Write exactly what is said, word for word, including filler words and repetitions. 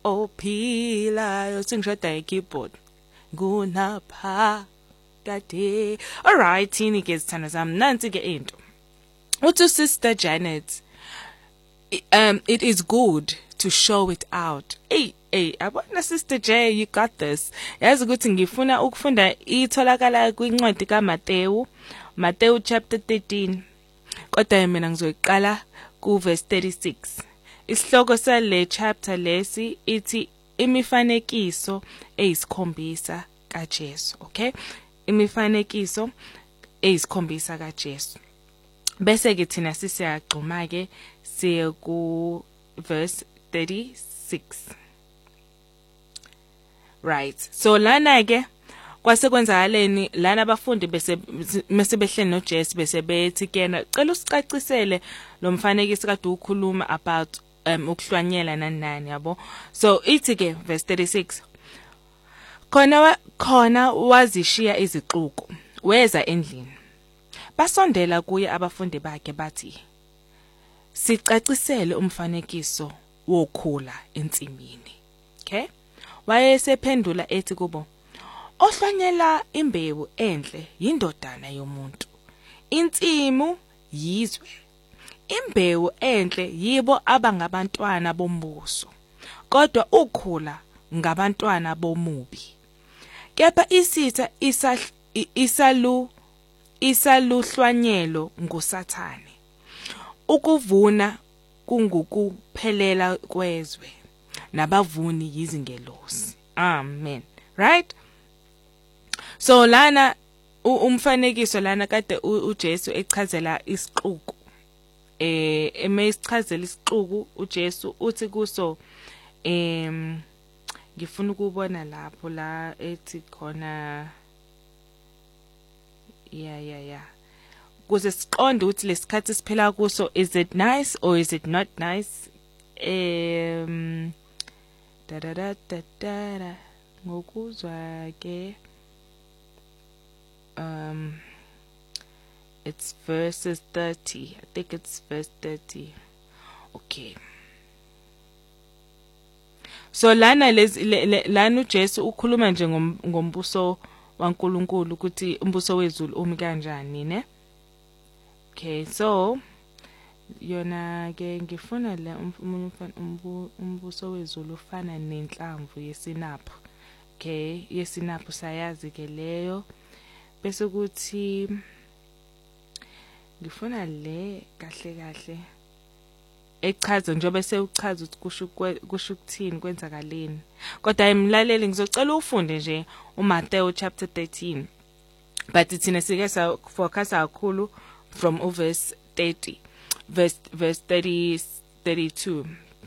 ophilayo singishoda ikeyboard kunapha kade. Alright, yini ke zithanda zami, nansi ke into uthi Sister Janet, um it is good to show it out. Hey hey, abona Sister J, you got this. Yazi ukuthi ngifuna ukufunda itholakala kwincwadi kaMateyu, Matthew chapter thirteen. Kodwa mina ngizoyiqala ku verse thirty-six. Isihloko sale chapter lesi ithi imifanekiso eyisikhombisa kaJesu, okay? Imifanekiso eyisikhombisa kaJesu. Bese ke thina sisiyagcuma ke siye ku verse thirty-six. Right. So lana ke kwase kwenzakaleni lana abafundi bese mase behleli noJesu bese bethi kena cela usicacisele lo mfanekiso kade ukhuluma about um ukuhlwanyela nani nani yabo. So ithi ke verse thirty-six, khona khona wazishiya izixuku weza endlini, basondela kuye abafundi bakhe bathi sicacisele umfanekiso wokhula ensimini. Okay, wayesephendula ethi kubo, ohlwanyela imbewu enhle yindodana yomuntu, insimu yizwe, imbewu enhle yibo abangabantwana bombuso, kodwa ukhula ngabantwana bomubi. Kepha isitha isalu isaluhlwanyelo nguSathane, ukuvuna kungukuphelela kwezwe, nabavuni yizingelosi. Amen. Right? So lana umfanekiso lana kade uJesu echazela isixuku. Eh emesichazela isixuku uJesu uthi kuso em ngifuna ukubona lapho la ethi khona yeah yeah yeah kuze siqonde ukuthi lesikhathi siphela kuso, is it nice or is it not nice? Um da da da da da ngokuzwa ke um it's verses thirty. I think it's verse thirty. Okay. So lana lezi lana uJesu ukhuluma nje ngombuso waNkulunkulu ukuthi umbuso wezulu umi kanjani ne. Okay, so yona ke ngifuna la umbuso wezulu ufana nenhlamvu yesinaphu. Okay, yesinaphu sayazi ke leyo. Bese ukuthi ngifuna le kahle kahle echaza njengoba sewuchaza ukuthi kusho kusho ukuthini kwenzakaleni. Kodwa ayimlaleli ngizocela ufunde nje uMateyu chapter thirteen. But thina sike sa focus kakhulu from verse thirty, verse verse thirty, thirty-two.